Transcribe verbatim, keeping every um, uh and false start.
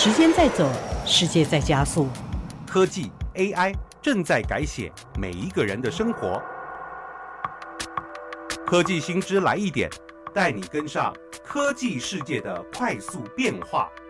时间在走，世界在加速， 科技 A I 正在改写每一个人的生活。科技新知来一点，带你跟上科技世界的快速变化。